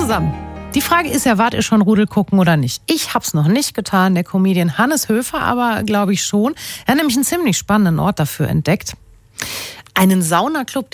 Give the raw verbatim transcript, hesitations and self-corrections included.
zusammen. Die Frage ist ja, wart ihr schon Rudel gucken oder nicht? Ich hab's noch nicht getan, der Comedian Hannes Höfer aber, glaube ich schon. Er hat nämlich einen ziemlich spannenden Ort dafür entdeckt. Einen Saunaclub,